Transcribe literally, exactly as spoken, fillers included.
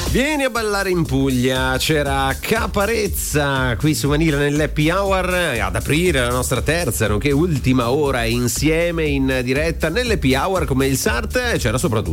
Vieni a ballare in Puglia, c'era Caparezza qui su Manila nell'Happy Hour ad aprire la nostra terza nonché ultima ora insieme in diretta nell'Happy Hour come il S A R T. C'era soprattutto